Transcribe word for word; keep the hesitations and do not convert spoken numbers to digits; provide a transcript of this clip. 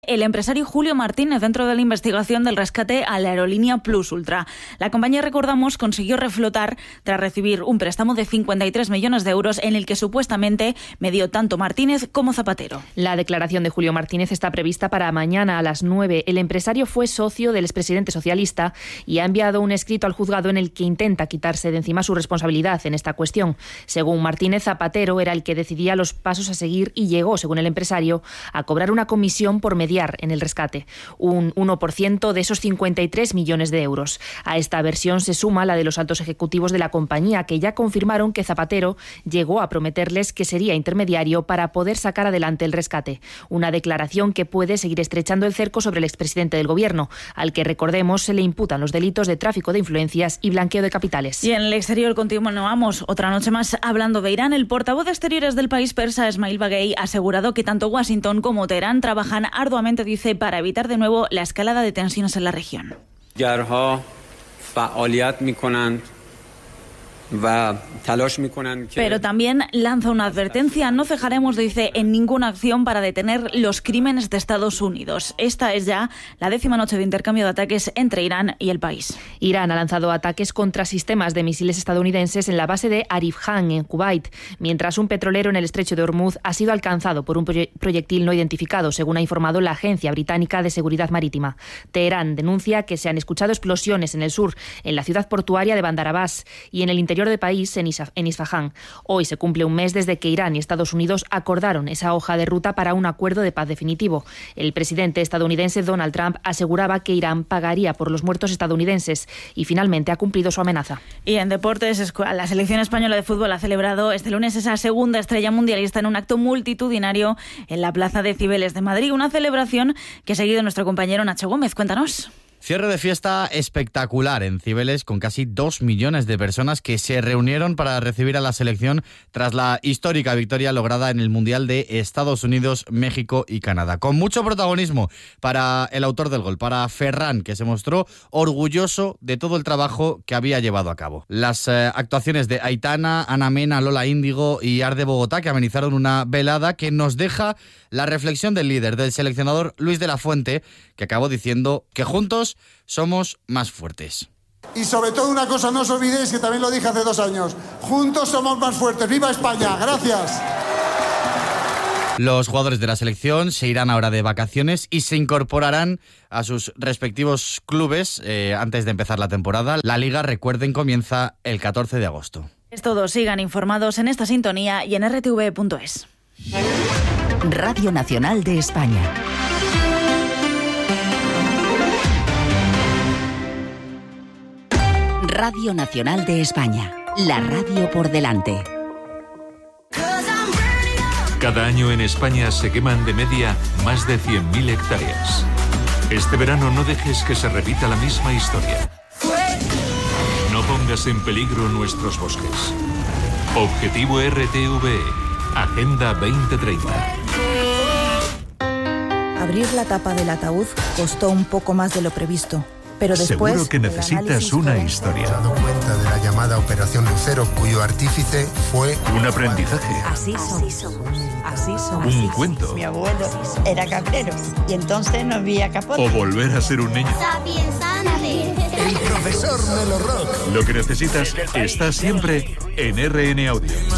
el empresario Julio Martínez dentro de la investigación del rescate a la aerolínea Plus Ultra. La compañía, recordamos, consiguió reflotar tras recibir un préstamo de cincuenta y tres millones de euros en el que supuestamente medió tanto Martínez como Zapatero. La declaración de Julio Martínez está prevista para mañana a las nueve. El empresario fue socio del expresidente socialista y ha enviado un escrito al juzgado en el que intenta quitarse de encima su responsabilidad en esta cuestión. Según Martínez, Zapatero era el que decidía los pasos a seguir y llegó, según el empresario, a cobrar una comisión por mediar en el rescate, un uno por ciento de esos cincuenta y tres millones de euros. A esta versión se suma la de los altos ejecutivos de la compañía, que ya confirmaron que Zapatero llegó a prometerles que sería intermediario para poder sacar adelante el rescate. Una declaración que puede seguir estrechando el cerco sobre el expresidente del gobierno, al que, recordemos, se le imputan los delitos de tráfico de influencias y blanqueo de capitales. Y en el exterior continuamos otra noche más hablando de Irán. El portavoz de Exteriores del país persa, Esmail Baghei, ha asegurado que tanto Washington como Teherán trabajan arduamente, dice, para evitar de nuevo la escalada de tensiones en la región. Pero también lanza una advertencia: no cejaremos, dice, en ninguna acción para detener los crímenes de Estados Unidos. Esta es ya la décima noche de intercambio de ataques entre Irán y el país. Irán ha lanzado ataques contra sistemas de misiles estadounidenses en la base de Arif Khan, en Kuwait, mientras un petrolero en el estrecho de Hormuz ha sido alcanzado por un proyectil no identificado, según ha informado la Agencia Británica de Seguridad Marítima. Teherán denuncia que se han escuchado explosiones en el sur, en la ciudad portuaria de Bandar Abbas, y en el interior del país, en Isfahán. Hoy se cumple un mes desde que Irán y Estados Unidos acordaron esa hoja de ruta para un acuerdo de paz definitivo. El presidente estadounidense Donald Trump aseguraba que Irán pagaría por los muertos estadounidenses y finalmente ha cumplido su amenaza. Y en deportes, la selección española de fútbol ha celebrado este lunes esa segunda estrella mundialista en un acto multitudinario en la Plaza de Cibeles de Madrid. Una celebración que ha seguido nuestro compañero Nacho Gómez. Cuéntanos. Cierre de fiesta espectacular en Cibeles, con casi dos millones de personas que se reunieron para recibir a la selección tras la histórica victoria lograda en el Mundial de Estados Unidos, México y Canadá. Con mucho protagonismo para el autor del gol, para Ferran, que se mostró orgulloso de todo el trabajo que había llevado a cabo. Las eh, actuaciones de Aitana, Ana Mena, Lola Índigo y Arde Bogotá, que amenizaron una velada que nos deja la reflexión del líder, del seleccionador Luis de la Fuente, que acabó diciendo que juntos somos más fuertes. Y sobre todo una cosa, no os olvidéis, que también lo dije hace dos años, juntos somos más fuertes. ¡Viva España! ¡Gracias! Los jugadores de la selección se irán ahora de vacaciones y se incorporarán a sus respectivos clubes eh, antes de empezar la temporada. La Liga, recuerden, comienza el catorce de agosto. Es todo, sigan informados en esta sintonía y en r t v punto es. Radio Nacional de España. Radio Nacional de España, la radio por delante. Cada año en España se queman de media más de cien mil hectáreas. Este verano no dejes que se repita la misma historia. No pongas en peligro nuestros bosques. Objetivo R T V E, Agenda veinte treinta. Abrir la tapa del ataúd costó un poco más de lo previsto. Pero después, seguro que necesitas una fue... historia. He dado cuenta de la llamada Operación Lucero, cuyo artífice fue... Un aprendizaje. Así somos. Así somos. Un así cuento. Mi abuelo era cabrero y entonces no había capote. O volver a ser un niño. El profesor Melo Rock. Lo que necesitas está siempre en R N Audio.